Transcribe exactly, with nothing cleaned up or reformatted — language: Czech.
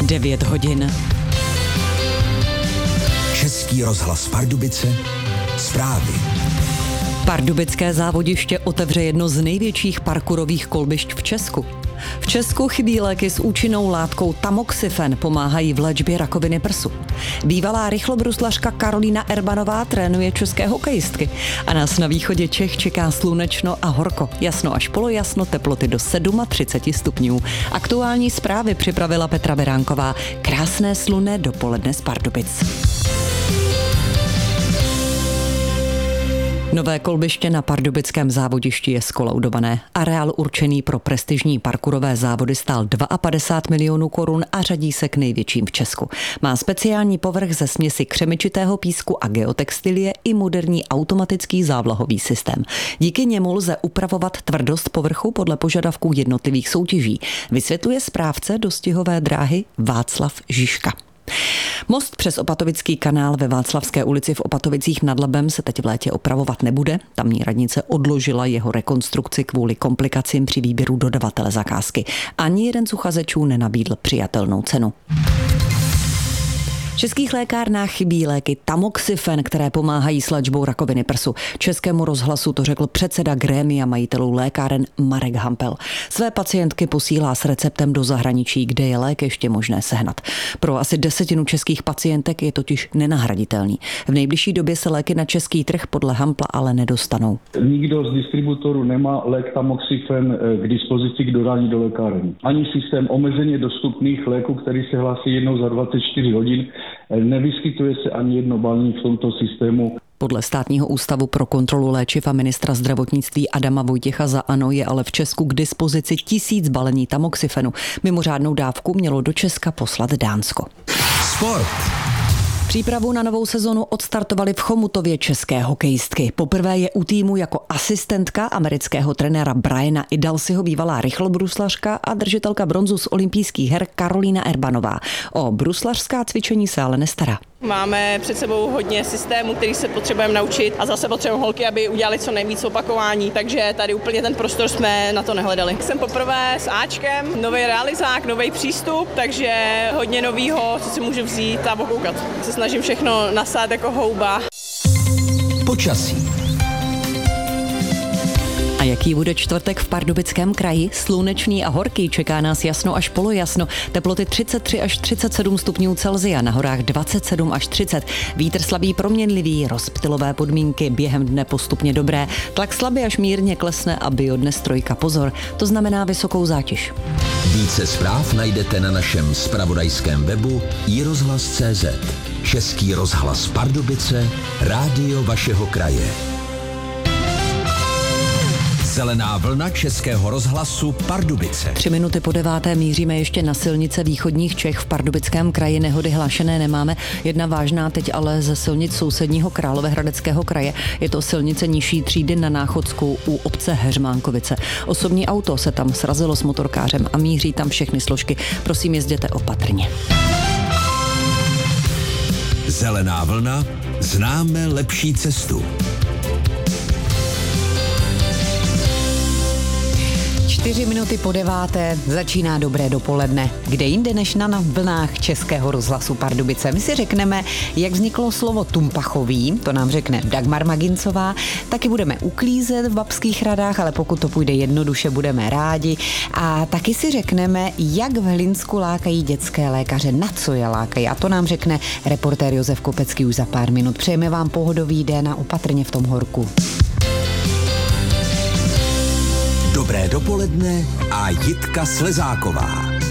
devět hodin. Český rozhlas Pardubice, zprávy. Pardubické závodiště otevře jedno z největších parkourových kolbišť v Česku. V Česku chybí léky s účinnou látkou tamoxifen, pomáhají v léčbě rakoviny prsu. Bývalá rychlobruslařka Karolína Erbanová trénuje české hokejistky a nás na východě Čech čeká slunečno a horko. Jasno až polojasno, teploty do třicet sedm stupňů. Aktuální zprávy připravila Petra Beránková. Krásné slunné dopoledne z Pardubic. Nové kolbiště na pardubickém závodišti je skolaudované. Areál určený pro prestižní parkourové závody stál padesát dva milionů korun a řadí se k největším v Česku. Má speciální povrch ze směsi křemičitého písku a geotextilie i moderní automatický závlahový systém. Díky němu lze upravovat tvrdost povrchu podle požadavků jednotlivých soutěží, vysvětluje správce dostihové dráhy Václav Žižka. Most přes Opatovický kanál ve Václavské ulici v Opatovicích nad Labem se teď v létě opravovat nebude. Tamní radnice odložila jeho rekonstrukci kvůli komplikacím při výběru dodavatele zakázky. Ani jeden z uchazečů nenabídl přijatelnou cenu. V českých lékárnách chybí léky tamoxifen, které pomáhají s léčbou rakoviny prsu. Českému rozhlasu to řekl předseda grémia majitelů lékáren Marek Hampel. Své pacientky posílá s receptem do zahraničí, kde je lék ještě možné sehnat. Pro asi desetinu českých pacientek je totiž nenahraditelný. V nejbližší době se léky na český trh podle Hampla ale nedostanou. Nikdo z distributorů nemá lék tamoxifen k dispozici k dodání do lékáren. Ani systém omezeně dostupných léků, který se hlásí jednou za dvacet čtyři hodin, nevyskytuje se ani jedno balení v tomto systému. Podle Státního ústavu pro kontrolu léčiv a ministra zdravotnictví Adama Vojtěcha za ANO je ale v Česku k dispozici tisíc balení tamoxifenu. Mimořádnou dávku mělo do Česka poslat Dánsko. Sport. Přípravu na novou sezonu odstartovali v Chomutově české hokejistky. Poprvé je u týmu jako asistentka amerického trenéra Briana Idalsiho bývalá rychlobruslařka a držitelka bronzu z olympijských her Karolína Erbanová. O bruslařská cvičení se ale nestará. Máme před sebou hodně systémů, který se potřebujeme naučit a zase potřebujeme holky, aby udělali co nejvíc opakování, takže tady úplně ten prostor jsme na to nehledali. Jsem poprvé s Ačkem, nový realizák, nový přístup, takže hodně novýho, co si můžu vzít a okoukat. Se snažím všechno nasát jako houba. Počasí. A jaký bude čtvrtek v Pardubickém kraji? Slunečný a horký, čeká nás jasno až polojasno. Teploty třicet tři až třicet sedm stupňů Celsia, na horách dvacet sedm až třicet. Vítr slabý proměnlivý, rozptylové podmínky během dne postupně dobré. Tlak slabě až mírně klesne a biodnes trojka pozor. To znamená vysokou zátěž. Více zpráv najdete na našem zpravodajském webu i rozhlas tečka cé zet. Český rozhlas Pardubice, rádio vašeho kraje. Zelená vlna Českého rozhlasu Pardubice. Tři minuty po deváté míříme ještě na silnice východních Čech. V Pardubickém kraji nehody hlášené nemáme. Jedna vážná teď ale ze silnic sousedního Královéhradeckého kraje. Je to silnice nižší třídy na Náchodsku u obce Heřmánkovice. Osobní auto se tam srazilo s motorkářem a míří tam všechny složky. Prosím, jezděte opatrně. Zelená vlna, známe lepší cestu. Čtyři minuty po deváté začíná dobré dopoledne. Kde jinde než na vlnách Českého rozhlasu Pardubice. My si řekneme, jak vzniklo slovo tumpachový, to nám řekne Dagmar Magincová. Taky budeme uklízet v Babských Radách, ale pokud to půjde jednoduše, budeme rádi. A taky si řekneme, jak v Hlinsku lákají dětské lékaře, na co je lákají. A to nám řekne reportér Josef Kopecký už za pár minut. Přejeme vám pohodový den a opatrně v tom horku. Dobré dopoledne a Jitka Slezáková.